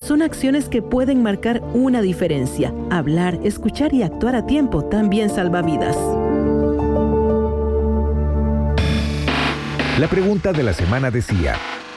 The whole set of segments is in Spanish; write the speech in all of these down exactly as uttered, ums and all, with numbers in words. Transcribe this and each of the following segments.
son acciones que pueden marcar una diferencia. Hablar, escuchar y actuar a tiempo también salva vidas. La pregunta de la semana decía: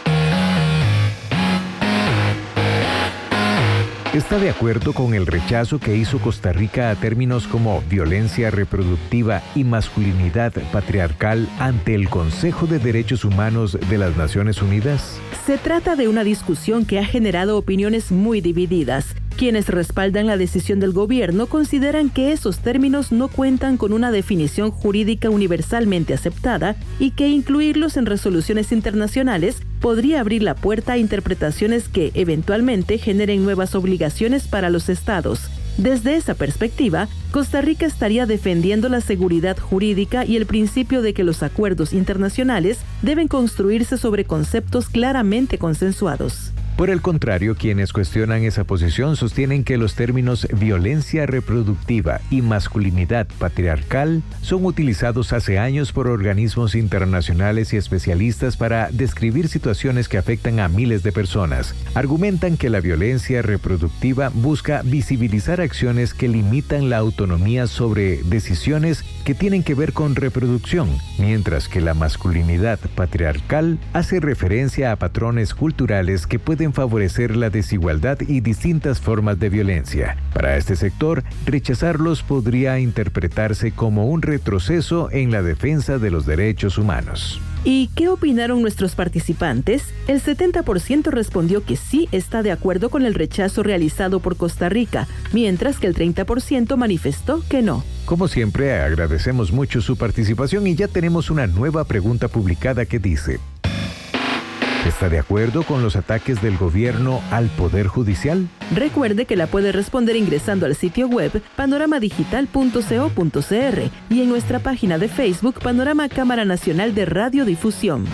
¿está de acuerdo con el rechazo que hizo Costa Rica a términos como violencia reproductiva y masculinidad patriarcal ante el Consejo de Derechos Humanos de las Naciones Unidas? Se trata de una discusión que ha generado opiniones muy divididas. Quienes respaldan la decisión del gobierno consideran que esos términos no cuentan con una definición jurídica universalmente aceptada y que incluirlos en resoluciones internacionales podría abrir la puerta a interpretaciones que eventualmente generen nuevas obligaciones para los estados. Desde esa perspectiva, Costa Rica estaría defendiendo la seguridad jurídica y el principio de que los acuerdos internacionales deben construirse sobre conceptos claramente consensuados. Por el contrario, quienes cuestionan esa posición sostienen que los términos violencia reproductiva y masculinidad patriarcal son utilizados hace años por organismos internacionales y especialistas para describir situaciones que afectan a miles de personas. Argumentan que la violencia reproductiva busca visibilizar acciones que limitan la autonomía sobre decisiones que tienen que ver con reproducción, mientras que la masculinidad patriarcal hace referencia a patrones culturales que pueden favorecer la desigualdad y distintas formas de violencia. Para este sector, rechazarlos podría interpretarse como un retroceso en la defensa de los derechos humanos. ¿Y qué opinaron nuestros participantes? El setenta por ciento respondió que sí está de acuerdo con el rechazo realizado por Costa Rica, mientras que el treinta por ciento manifestó que no. Como siempre, agradecemos mucho su participación y ya tenemos una nueva pregunta publicada que dice: ¿está de acuerdo con los ataques del gobierno al Poder Judicial? Recuerde que la puede responder ingresando al sitio web panorama digital punto co punto cr y en nuestra página de Facebook Panorama Cámara Nacional de Radiodifusión.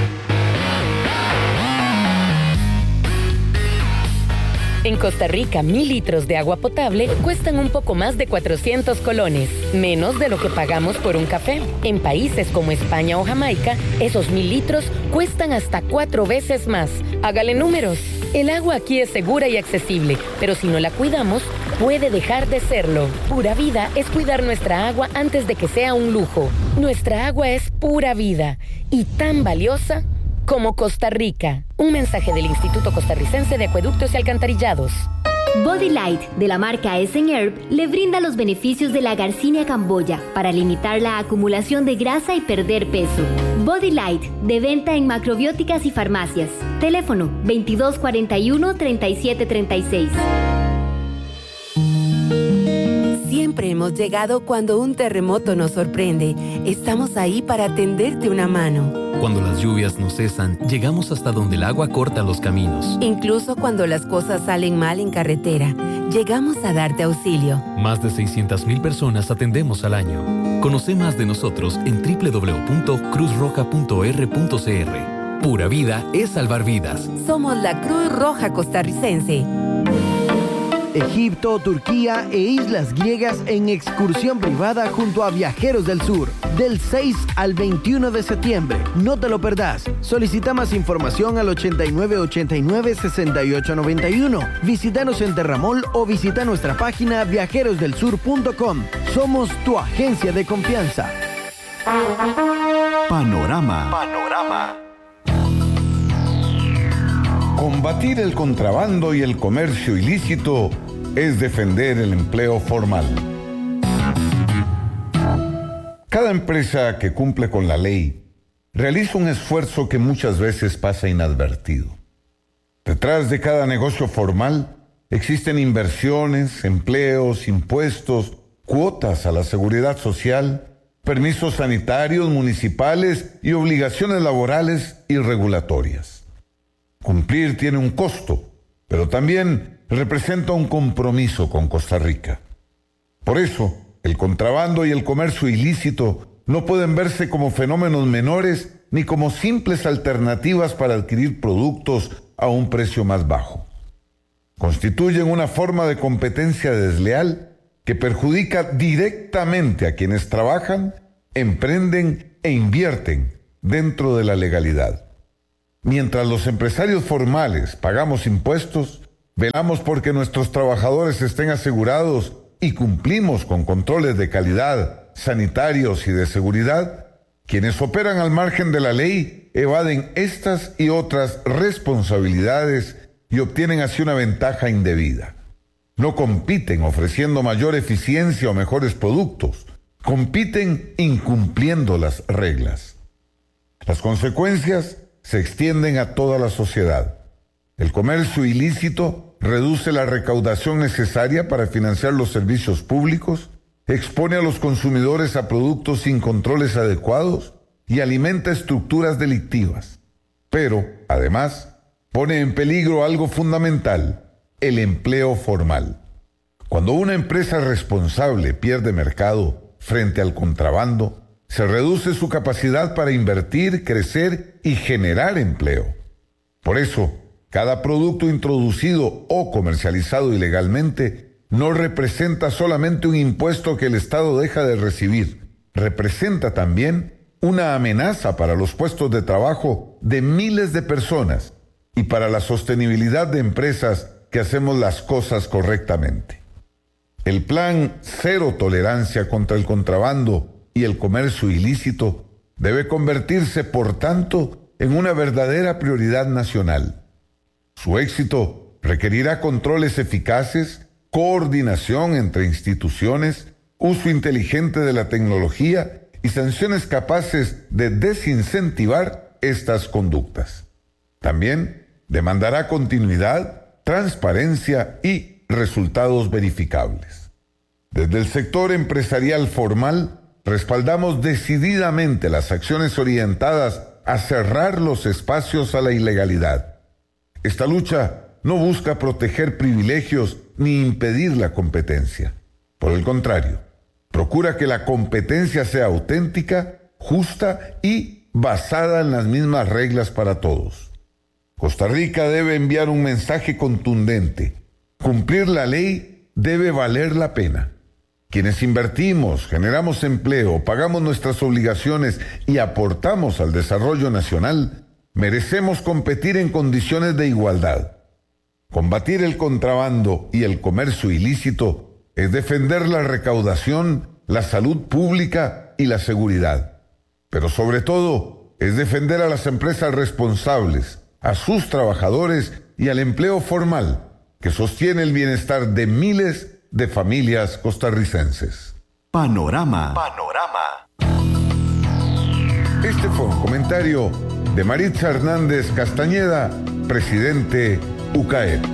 En Costa Rica, mil litros de agua potable cuestan un poco más de cuatrocientos colones, menos de lo que pagamos por un café. En países como España o Jamaica, esos mil litros cuestan hasta cuatro veces más. Hágale números. El agua aquí es segura y accesible, pero si no la cuidamos, puede dejar de serlo. Pura Vida es cuidar nuestra agua antes de que sea un lujo. Nuestra agua es pura vida y tan valiosa como Costa Rica. Un mensaje del Instituto Costarricense de Acueductos y Alcantarillados. Body Light, de la marca Essen Herb, le brinda los beneficios de la Garcinia camboya para limitar la acumulación de grasa y perder peso. Body Light, de venta en macrobióticas y farmacias. Teléfono veintidós cuarenta y uno, treinta y siete treinta y seis. Siempre hemos llegado cuando un terremoto nos sorprende. Estamos ahí para tenderte una mano. Cuando las lluvias no cesan, llegamos hasta donde el agua corta los caminos. Incluso cuando las cosas salen mal en carretera, llegamos a darte auxilio. Más de seiscientas mil personas atendemos al año. Conoce más de nosotros en doble u doble u doble u punto cruz roja punto r punto c r. Pura Vida es salvar vidas. Somos la Cruz Roja Costarricense. Egipto, Turquía e islas griegas en excursión privada junto a Viajeros del Sur, del seis al veintiuno de septiembre. No te lo perdás. Solicita más información al ochenta y nueve ochenta y nueve, sesenta y ocho noventa y uno. Visítanos en Terramol o visita nuestra página viajeros del sur punto com. Somos tu agencia de confianza. Panorama. Panorama. Combatir el contrabando y el comercio ilícito es defender el empleo formal. Cada empresa que cumple con la ley realiza un esfuerzo que muchas veces pasa inadvertido. Detrás de cada negocio formal existen inversiones, empleos, impuestos, cuotas a la seguridad social, permisos sanitarios municipales y obligaciones laborales y regulatorias. Cumplir tiene un costo, pero también representa un compromiso con Costa Rica. Por eso, el contrabando y el comercio ilícito no pueden verse como fenómenos menores ni como simples alternativas para adquirir productos a un precio más bajo. Constituyen una forma de competencia desleal que perjudica directamente a quienes trabajan, emprenden e invierten dentro de la legalidad. Mientras los empresarios formales pagamos impuestos, velamos porque nuestros trabajadores estén asegurados y cumplimos con controles de calidad, sanitarios y de seguridad, quienes operan al margen de la ley evaden estas y otras responsabilidades y obtienen así una ventaja indebida. No compiten ofreciendo mayor eficiencia o mejores productos, compiten incumpliendo las reglas. Las consecuencias se extienden a toda la sociedad. El comercio ilícito reduce la recaudación necesaria para financiar los servicios públicos, expone a los consumidores a productos sin controles adecuados y alimenta estructuras delictivas. Pero, además, pone en peligro algo fundamental: el empleo formal. Cuando una empresa responsable pierde mercado frente al contrabando, se reduce su capacidad para invertir, crecer y generar empleo. Por eso, cada producto introducido o comercializado ilegalmente no representa solamente un impuesto que el Estado deja de recibir, representa también una amenaza para los puestos de trabajo de miles de personas y para la sostenibilidad de empresas que hacemos las cosas correctamente. El plan Cero Tolerancia contra el contrabando y el comercio ilícito debe convertirse, por tanto, en una verdadera prioridad nacional. Su éxito requerirá controles eficaces, coordinación entre instituciones, uso inteligente de la tecnología y sanciones capaces de desincentivar estas conductas. También demandará continuidad, transparencia y resultados verificables. Desde el sector empresarial formal, respaldamos decididamente las acciones orientadas a cerrar los espacios a la ilegalidad. Esta lucha no busca proteger privilegios ni impedir la competencia. Por el contrario, procura que la competencia sea auténtica, justa y basada en las mismas reglas para todos. Costa Rica debe enviar un mensaje contundente. Cumplir la ley debe valer la pena. Quienes invertimos, generamos empleo, pagamos nuestras obligaciones y aportamos al desarrollo nacional, merecemos competir en condiciones de igualdad. Combatir el contrabando y el comercio ilícito es defender la recaudación, la salud pública y la seguridad. Pero sobre todo, es defender a las empresas responsables, a sus trabajadores y al empleo formal, que sostiene el bienestar de miles de familias costarricenses. Panorama. Panorama. Este fue un comentario de Maritza Hernández Castañeda, presidente U C A E P.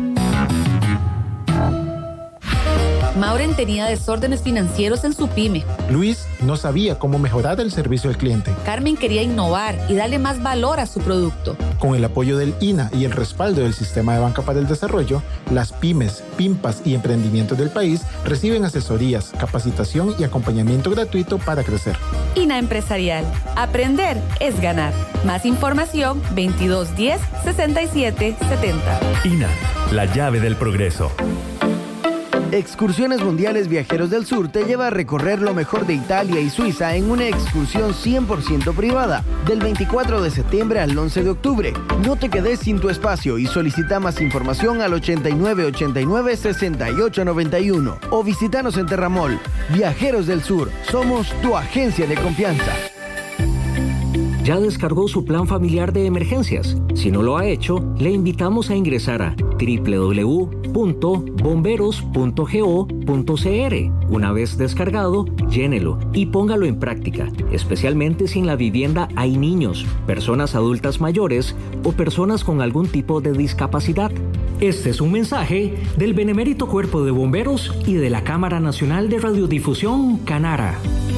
Mauren tenía desórdenes financieros en su pyme. Luis no sabía cómo mejorar el servicio al cliente. Carmen quería innovar y darle más valor a su producto. Con el apoyo del I N A y el respaldo del Sistema de Banca para el Desarrollo, las pymes, PIMPAS y emprendimientos del país reciben asesorías, capacitación y acompañamiento gratuito para crecer. I N A Empresarial. Aprender es ganar. Más información veintidós diez sesenta y siete setenta. I N A, la llave del progreso. Excursiones Mundiales Viajeros del Sur te lleva a recorrer lo mejor de Italia y Suiza en una excursión cien por ciento privada, del veinticuatro de septiembre al once de octubre. No te quedes sin tu espacio y solicita más información al ochenta y nueve ochenta y nueve sesenta y ocho noventa y uno o visítanos en Terramol. Viajeros del Sur, somos tu agencia de confianza. ¿Ya descargó su plan familiar de emergencias? Si no lo ha hecho, le invitamos a ingresar a doble u doble u doble u punto bomberos punto go punto c r. Una vez descargado, llénelo y póngalo en práctica, especialmente si en la vivienda hay niños, personas adultas mayores o personas con algún tipo de discapacidad. Este es un mensaje del Benemérito Cuerpo de Bomberos y de la Cámara Nacional de Radiodifusión, Canara.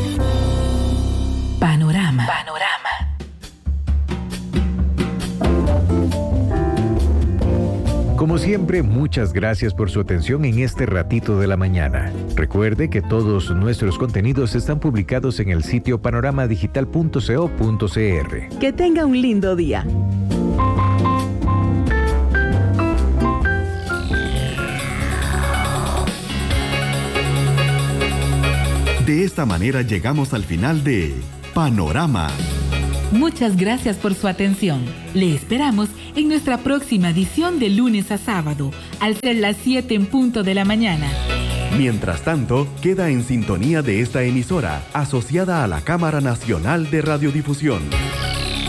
Panorama. Panorama. Como siempre, muchas gracias por su atención en este ratito de la mañana. Recuerde que todos nuestros contenidos están publicados en el sitio panorama digital punto co punto c r. Que tenga un lindo día. De esta manera llegamos al final de Panorama. Muchas gracias por su atención. Le esperamos en nuestra próxima edición de lunes a sábado, al ser las siete en punto de la mañana. Mientras tanto, queda en sintonía de esta emisora, asociada a la Cámara Nacional de Radiodifusión.